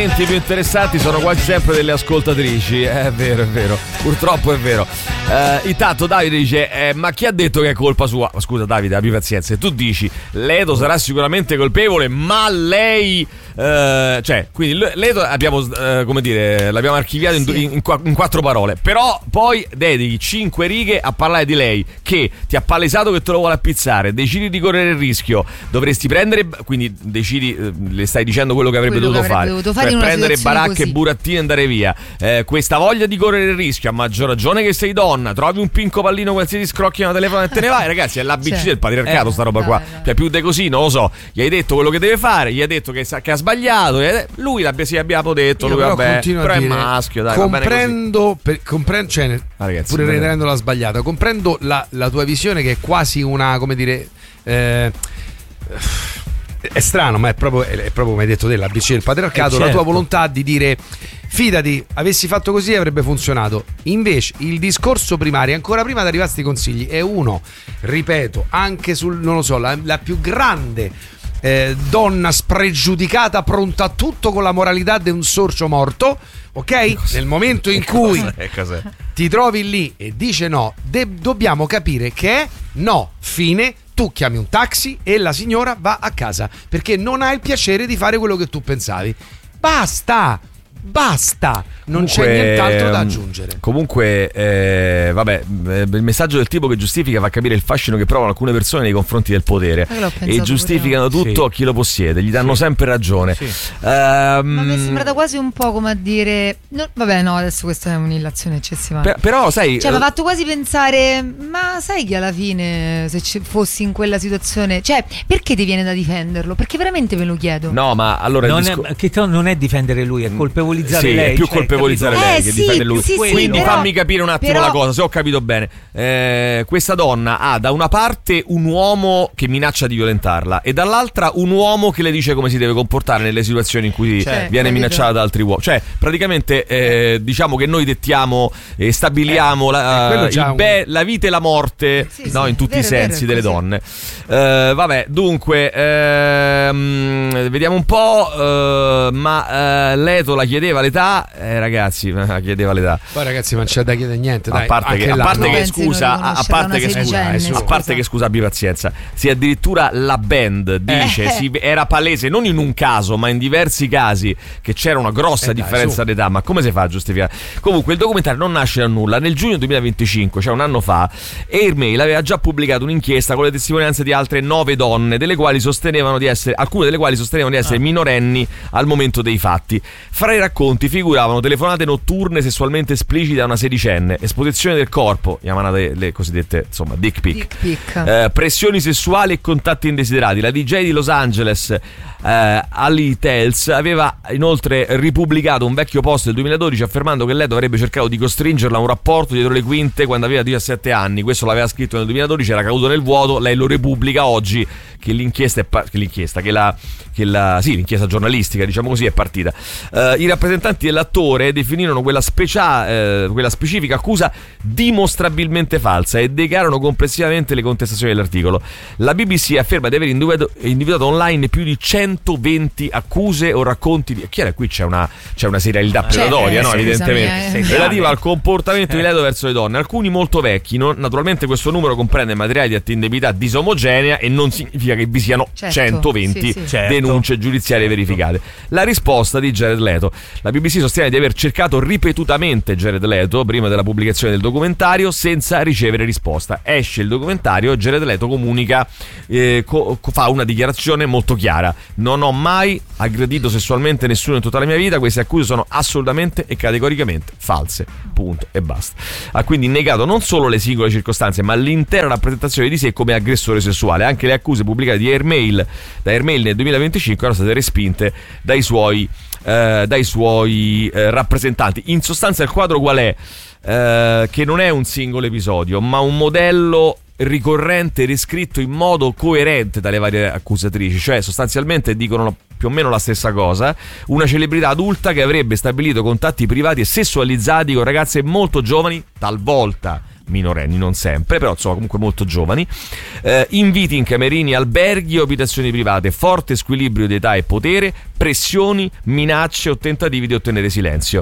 commenti più interessanti sono quasi sempre delle ascoltatrici. È vero, purtroppo è vero. Intanto Davide dice ma chi ha detto che è colpa sua? Ma scusa Davide, abbi pazienza. Tu dici Leto sarà sicuramente colpevole, ma lei cioè, quindi Leto abbiamo come dire, l'abbiamo archiviato in 4 parole. Però poi dedichi 5 righe a parlare di lei, che ti ha palesato che te lo vuole appizzare, decidi di correre il rischio, dovresti prendere, quindi decidi, le stai dicendo quello che avrebbe dovuto fare, cioè prendere baracche e burattini e andare via. Questa voglia di correre il rischio, a maggior ragione che sei donna, trovi un pinco pallino, qualsiasi scrocchio nella telefono e te ne vai. Ragazzi, è l'ABC del patriarcato sta roba qua. Cioè, più di così non lo so. Gli hai detto quello che deve fare, gli hai detto che ha sbagliato, lui abbiamo detto, lui vabbè, però è maschio, dai, comprendo, cioè, ragazzi, pure rendendola sbagliata, comprendo la tua visione, che è quasi una, come dire, è strano, ma è proprio come hai detto te, l'ABC del patriarcato, certo. La tua volontà di dire fidati, avessi fatto così avrebbe funzionato. Invece il discorso primario, ancora prima di arrivare a questi consigli, è uno, ripeto, anche sul, non lo so, la più grande donna spregiudicata, pronta a tutto, con la moralità di un sorcio morto, ok? Nel momento in cui ti trovi lì e dice no, dobbiamo capire che è no, fine. Tu chiami un taxi e la signora va a casa, perché non ha il piacere di fare quello che tu pensavi. Basta, non comunque, c'è nient'altro da aggiungere. Comunque vabbè, il messaggio del tipo che giustifica fa capire il fascino che provano alcune persone nei confronti del potere e giustificano tutto a chi lo possiede, gli danno sempre ragione. Ma mi è sembrata quasi un po' come a dire vabbè, no, adesso questa è un'illazione eccessiva, però sai, cioè mi ha fatto quasi pensare, ma sai che alla fine se fossi in quella situazione, cioè perché ti viene da difenderlo? Perché veramente me lo chiedo. No, ma allora non è difendere lui, è colpevolizzare lei, è più colpevolizzare lei che difendere lui. Quindi però, fammi capire un attimo la cosa, se ho capito bene. Questa donna ha da una parte un uomo che minaccia di violentarla e dall'altra un uomo che le dice come si deve comportare nelle situazioni in cui viene minacciata da altri uomini. Cioè praticamente diciamo che noi dettiamo e stabiliamo la vita e la morte, in tutti i sensi delle donne. Vabbè, dunque vediamo un po', ma Leto la chiedeva l'età, ragazzi, chiedeva l'età. Poi ragazzi, non c'è da chiedere niente, dai. A parte che scusa, abbi pazienza. Sì, addirittura la band dice era palese, non in un caso ma in diversi casi, che c'era una grossa differenza d'età. Ma come si fa a giustificare? Comunque il documentario non nasce da nulla. Nel giugno 2025, cioè un anno fa, Airmail aveva già pubblicato un'inchiesta con le testimonianze di altre 9 donne, alcune delle quali sostenevano di essere minorenni al momento dei fatti. Fra i racconti figuravano telefonate notturne sessualmente esplicite a una sedicenne, esposizione del corpo, chiamate le cosiddette dick pic, pressioni sessuali e contatti indesiderati. La DJ di Los Angeles, Ali Tells, aveva inoltre ripubblicato un vecchio post del 2012 affermando che Leto avrebbe cercato di costringerla a un rapporto dietro le quinte quando aveva 17 anni. Questo l'aveva scritto nel 2012, era caduto nel vuoto. Lei lo repubblica oggi che l'inchiesta giornalistica, diciamo così, è partita. I rappresentanti dell'attore definirono quella specifica accusa dimostrabilmente falsa e negarono complessivamente le contestazioni dell'articolo. La BBC afferma di aver individuato online più di 120 accuse o racconti di... Chiaro, qui c'è una serialità predatoria, no? Evidentemente relativa al comportamento di Leto verso le donne, alcuni molto vecchi. Naturalmente questo numero comprende materiali di attendibilità disomogenea e non significa che vi siano 120 denunce giudiziarie verificate. La risposta di Jared Leto: la BBC sostiene di aver cercato ripetutamente Jared Leto prima della pubblicazione del documentario senza ricevere risposta. Esce il documentario e Jared Leto comunica, fa una dichiarazione molto chiara: non ho mai aggredito sessualmente nessuno in tutta la mia vita, queste accuse sono assolutamente e categoricamente false, punto e basta. Ha quindi negato non solo le singole circostanze ma l'intera rappresentazione di sé come aggressore sessuale. Anche le accuse pubblicate da Airmail nel 2025 erano state respinte dai suoi rappresentanti. In sostanza il quadro qual è? Che non è un singolo episodio ma un modello ricorrente, riscritto in modo coerente dalle varie accusatrici, cioè sostanzialmente dicono più o meno la stessa cosa. Una celebrità adulta che avrebbe stabilito contatti privati e sessualizzati con ragazze molto giovani, talvolta minorenni, non sempre, però insomma comunque molto giovani, inviti in camerini, alberghi o abitazioni private, forte squilibrio di età e potere, pressioni, minacce o tentativi di ottenere silenzio.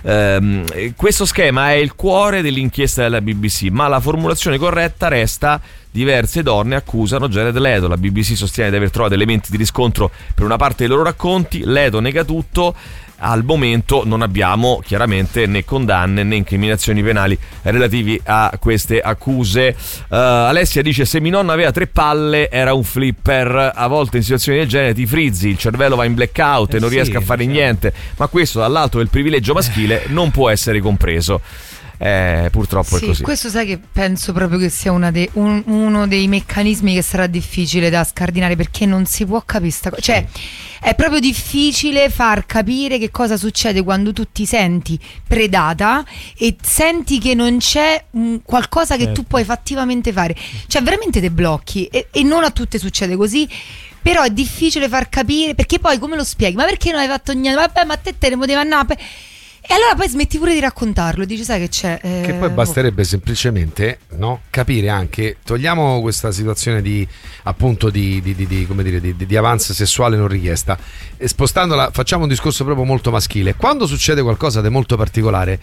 Questo schema è il cuore dell'inchiesta della BBC, ma la formulazione corretta resta: diverse donne accusano Jared Leto. La BBC sostiene di aver trovato elementi di riscontro per una parte dei loro racconti, Leto nega tutto. Al momento non abbiamo chiaramente né condanne né incriminazioni penali relativi a queste accuse. Alessia dice: se mia nonna aveva 3 palle era un flipper. A volte in situazioni del genere ti frizzi, il cervello va in blackout e non riesca a fare niente, ma questo dall'alto del privilegio maschile non può essere compreso. Purtroppo è così. Questo sai che penso proprio che sia uno dei meccanismi che sarà difficile da scardinare, perché non si può capire sta cosa. Cioè è proprio difficile far capire che cosa succede quando tu ti senti predata e senti che non c'è qualcosa che tu puoi fattivamente fare. Cioè veramente te blocchi e non a tutte succede così. Però è difficile far capire, perché poi come lo spieghi? Ma perché non hai fatto niente? Vabbè, ma te ne potevi andare. E allora poi smetti pure di raccontarlo e dici: sai che c'è? Che poi basterebbe semplicemente, no? Capire anche, togliamo questa situazione di appunto come dire, di avance sessuale non richiesta, e spostandola facciamo un discorso proprio molto maschile. Quando succede qualcosa di molto particolare,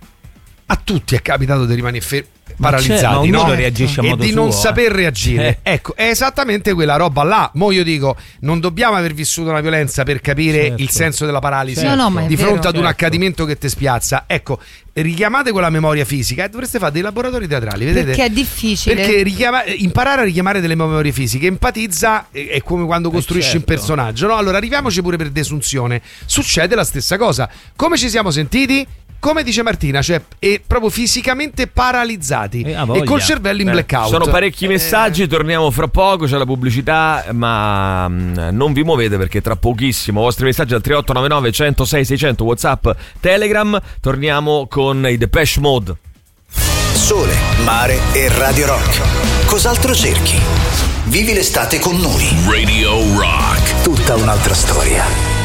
a tutti è capitato di rimanere paralizzati, ma no? Reagisce a modo e di suo, non saper reagire. Ecco, è esattamente quella roba là. Mo io dico, non dobbiamo aver vissuto una violenza per capire il senso della paralisi di fronte ad un accadimento che ti spiazza. Ecco, richiamate quella memoria fisica e dovreste fare dei laboratori teatrali, vedete? Perché è difficile. Perché imparare a richiamare delle memorie fisiche, empatizza, è come quando costruisci un personaggio, no? Allora arriviamoci pure per desunzione. Succede la stessa cosa. Come ci siamo sentiti? Come dice Martina, cioè proprio fisicamente paralizzati e col cervello in blackout. Sono parecchi messaggi, torniamo fra poco, c'è la pubblicità, ma non vi muovete perché tra pochissimo vostri messaggi al 3899 106 600, WhatsApp, Telegram. Torniamo con i Depeche Mode. Sole, mare e Radio Rock. Cos'altro cerchi? Vivi l'estate con noi. Radio Rock. Tutta un'altra storia.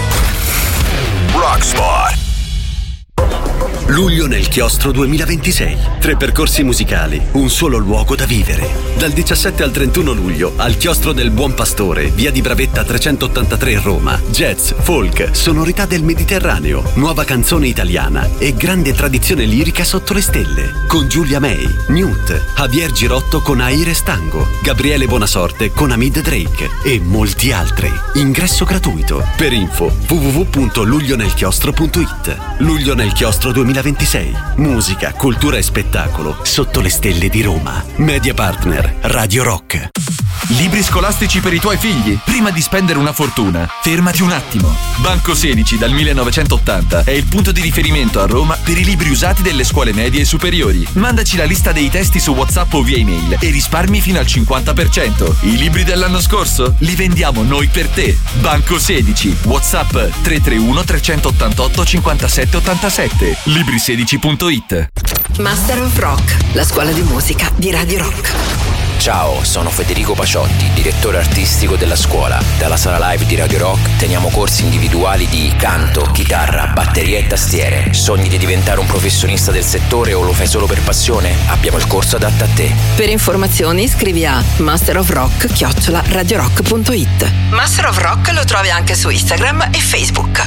Rockspot. Luglio nel Chiostro 2026. 3 percorsi musicali, un solo luogo da vivere. Dal 17 al 31 luglio al Chiostro del Buon Pastore, via di Bravetta 383 Roma. Jazz, folk, sonorità del Mediterraneo, nuova canzone italiana e grande tradizione lirica sotto le stelle. Con Giulia May, Newt, Javier Girotto con Aire Stango, Gabriele Bonasorte con Amid Drake e molti altri. Ingresso gratuito. Per info www.luglionelchiostro.it. Luglio nel Chiostro 2026. Musica, cultura e spettacolo sotto le stelle di Roma. Media partner Radio Rock. Libri scolastici per i tuoi figli. Prima di spendere una fortuna, fermati un attimo. Banco 16 dal 1980 è il punto di riferimento a Roma per i libri usati delle scuole medie e superiori. Mandaci la lista dei testi su WhatsApp o via email e risparmi fino al 50%. I libri dell'anno scorso li vendiamo noi per te. Banco 16, WhatsApp 331 388 57 87. Libri16.it. Master of Rock, la scuola di musica di Radio Rock. Ciao, sono Federico Paciotti, direttore artistico della scuola. Dalla sala live di Radio Rock teniamo corsi individuali di canto, chitarra, batteria e tastiere. Sogni di diventare un professionista del settore o lo fai solo per passione? Abbiamo il corso adatto a te. Per informazioni scrivi a masterofrock@radiorock.it. Master of Rock lo trovi anche su Instagram e Facebook.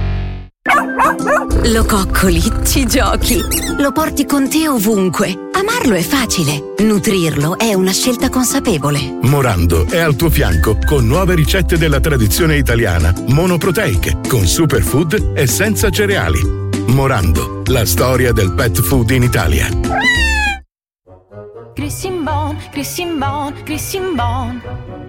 Lo coccoli, ci giochi, lo porti con te ovunque. Amarlo è facile, nutrirlo è una scelta consapevole. Morando è al tuo fianco con nuove ricette della tradizione italiana, monoproteiche, con superfood e senza cereali. Morando, la storia del pet food in Italia. Crissin Bon, Crissin Bon, Crissin Bon.